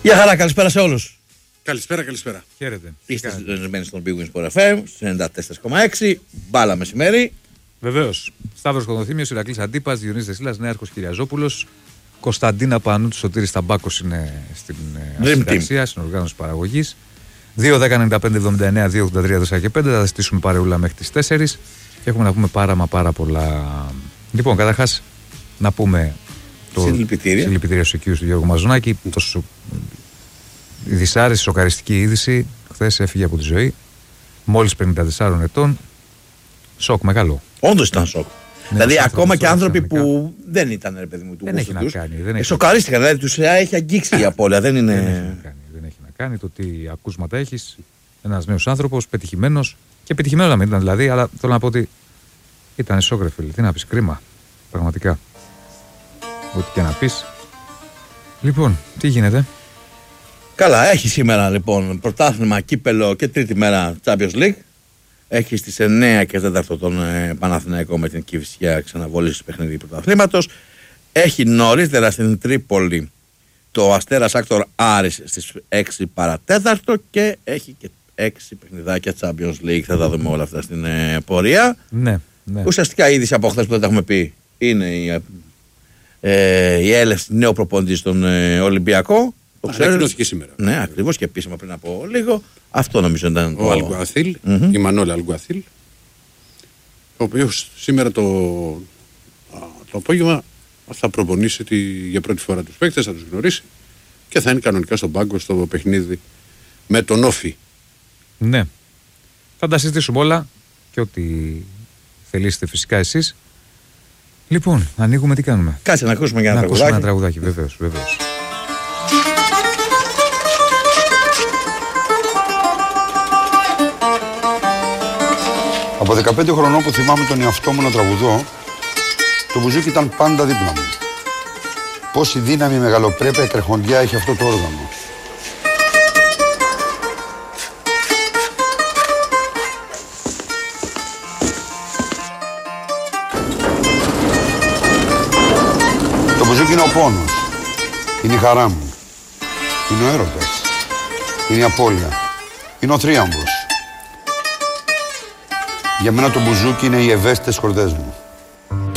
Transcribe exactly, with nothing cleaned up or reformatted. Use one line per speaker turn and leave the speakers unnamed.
Γεια χαρά, καλησπέρα σε όλους.
Καλησπέρα, καλησπέρα.
Χαίρετε.
Είστε συντονισμένοι στον Big Win Sport εφ εμ, ενενήντα τέσσερα κόμμα έξι, μπάλα μεσημέρι.
Βεβαίως. Σταύρος Κονδοθήμιος, Ηρακλής Αντίπας, Διονύσης Δεσίλας, Νέαρχος Κυριαζόπουλος, Κωνσταντίνα Πανούτου, Σωτήρης Ταμπάκος είναι στην ασυνταξία, στην οργάνωση παραγωγής. δύο δέκα ενενήντα πέντε εβδομήντα εννέα δύο ογδόντα τρία τέσσερα και πέντε, θα στήσουμε παρεούλα μέχρι τις τέσσερις και έχουμε να πούμε πάρα μα πάρα πολλά. Λοιπόν, καταρχάς να πούμε το συλληπιτήρια στους οικείους του Γιώργου Μαζονάκη. Το σο... Η δυσάρεστη, σοκαριστική είδηση. Χθες έφυγε από τη ζωή, μόλις πενήντα τεσσάρων ετών. Σοκ μεγάλο.
Όντως ήταν σοκ. Ναι, δηλαδή, ακόμα και άνθρωποι που δεν ήταν, ρε παιδί μου, του
δεν έχει
τους,
να κάνει. Δεν
ε,
έχει...
Σοκαρίστηκαν, δηλαδή τους έχει αγγίξει η απώλεια. Δεν είναι.
Δεν έχει να κάνει. Δεν έχει να κάνει το τι ακούσματα έχεις. Ένας νέος άνθρωπος, πετυχημένος και πετυχημένος να μην ήταν δηλαδή, αλλά θέλω να πω ότι ήταν σοκ, ρε φίλε. Τι να πεις, κρίμα. Πραγματικά. Ό,τι και να πεις. Λοιπόν, τι γίνεται.
Καλά, έχει σήμερα λοιπόν πρωτάθλημα, κύπελο και τρίτη μέρα Champions League. Έχει στις εννέα και τέσσερα τον ε, Παναθηναϊκό με την Κηφισιά ξαναβολή στο παιχνίδι πρωταθλήματος. Έχει νωρίτερα στην Τρίπολη το Αστέρας Άκτορ Άρης στις έξι παρατέταρτο και έχει και έξι παιχνιδάκια Champions League. Θα τα δούμε όλα αυτά στην ε, πορεία.
Ναι, ναι.
Ουσιαστικά η είδηση από χθες που δεν τα έχουμε πει είναι η, ε, η έλευση νέου προπονητή στον ε, Ολυμπιακό.
Ανακοινώθηκε σήμερα.
Ναι, ακριβώς και επίσημα πριν από λίγο. Αυτό νομίζω ήταν
ο Αλγκουαθίλ, mm-hmm. η Μανώλη Αλγκουαθίλ, ο οποίος σήμερα το, το απόγευμα θα προπονήσει τη, για πρώτη φορά τους παίκτες, θα τους γνωρίσει και θα είναι κανονικά στον πάγκο στο παιχνίδι με τον Όφη.
Ναι. Θα τα συζητήσουμε όλα και ό,τι θελήσετε φυσικά εσείς. Λοιπόν, ανοίγουμε, τι κάνουμε.
Κάτσε να ακούσουμε για ένα
να
τραγουδάκι.
Να ακούσουμε ένα τραγουδάκι, βεβαίως, βεβαίως.
Από δεκαπέντε χρονών που θυμάμαι τον εαυτό μου να τραγουδώ, το μπουζούκι ήταν πάντα δίπλα μου. Πόση δύναμη, μεγαλοπρέπεια και αρχοντιά έχει αυτό το όργανο. Το μπουζούκι είναι ο πόνος, είναι η χαρά μου, είναι ο έρωτας, είναι η απώλεια, είναι ο θρίαμβος. Για μένα το μπουζούκι είναι οι ευαίσθητες χορδές μου.